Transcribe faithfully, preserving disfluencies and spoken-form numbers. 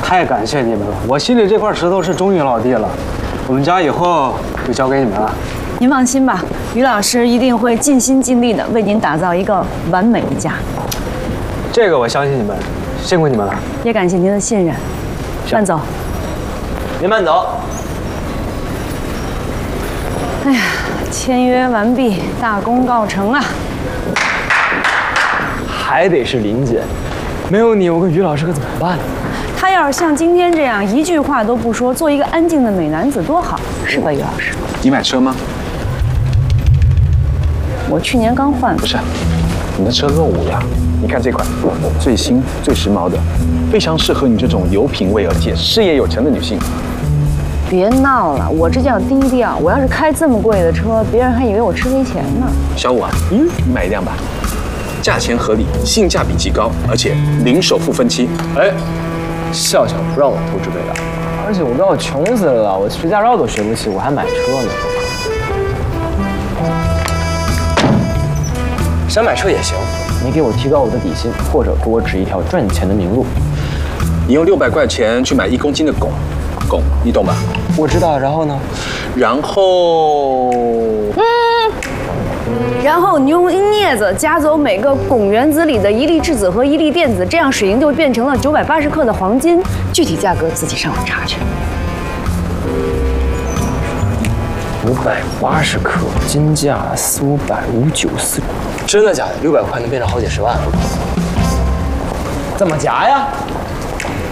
太感谢你们了，我心里这块石头是终于落地了。我们家以后就交给你们了。 您放心吧，于老师一定会尽心尽力的为您打造一个完美的家。 这个我相信你们，辛苦你们了。 也感谢您的信任。慢走。 您慢走。 哎呀，签约完毕，大功告成啊！ 还得是林姐，没有你，我跟于老师可怎么办呢？ 他要是像今天这样一句话都不说，做一个安静的美男子多好，是吧，于老师？ 你买车吗？ 我去年刚换。 不是，你的车落伍了。你看这款，最新最时髦的，非常适合你这种有品位而且事业有成的女性。 别闹了，我这叫低调。我要是开这么贵的车，别人还以为我吃黑钱呢。 小五啊，嗯，你买一辆吧，价钱合理，性价比极高，而且零首付分期。 哎，笑笑不让我投资未来，而且我都要穷死了，我学驾照都学不起，我还买车呢。想买车也行，你给我提高我的底薪，或者给我指一条赚钱的明路。 你用六百块钱去买一公斤的汞，汞你懂吧？ 我知道，然后呢？ 然后， 嗯，然后你用镊子夹走每个汞原子里的一粒质子和一粒电子，这样水银就变成了九百八十克的黄金。具体价格自己上网查去。 五百八十克，金价四五百五九四，真的假的？六百块能变成好几十万？怎么夹呀？